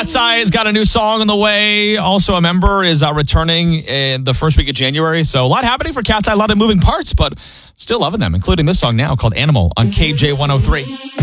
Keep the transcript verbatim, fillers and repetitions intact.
Cat's Eye has got a new song on the way. Also, a member is uh, returning in the first week of January. So a lot happening for Cat's Eye, a lot of moving parts, but still loving them, including this song now called Animal on K J one oh three.